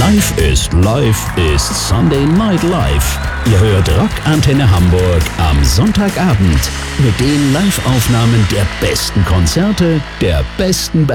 Live ist Sunday Night Live. Ihr hört Rock Antenne Hamburg am Sonntagabend mit den Live-Aufnahmen der besten Konzerte, der besten Bands.